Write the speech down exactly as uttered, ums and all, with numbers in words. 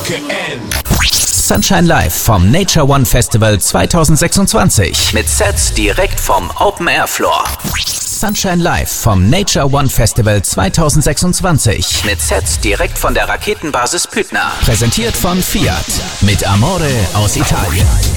Sunshine Live vom Nature One Festival zwanzig sechsundzwanzig mit Sets direkt vom Open Air Floor. Sunshine Live vom Nature One Festival zwanzig sechsundzwanzig mit Sets direkt von der Raketenbasis Püttner. Präsentiert von Fiat mit Amore aus Italien.